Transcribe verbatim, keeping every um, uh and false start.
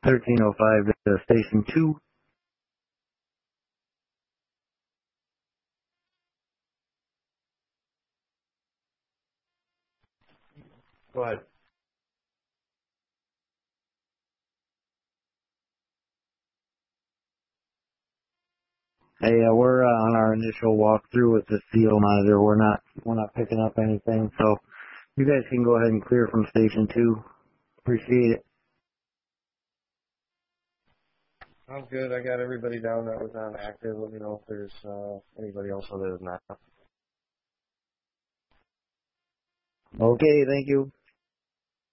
thirteen oh five to Station two. Go ahead. Hey, uh, we're uh, on our initial walkthrough with the C O monitor. We're not we're not picking up anything, so you guys can go ahead and clear from Station two. Appreciate it. Sounds good. I got everybody down that was on active. Let me know if there's uh, anybody else that is not. Okay, thank you.